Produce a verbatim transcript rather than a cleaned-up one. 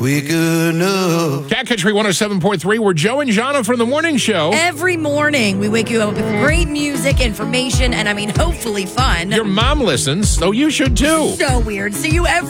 Waking up. Cat Country one oh seven point three, we're Joe and Jonna from the morning show. Every morning, we wake you up with great music, information, and I mean, hopefully fun. Your mom listens, so you should too. So weird. See you every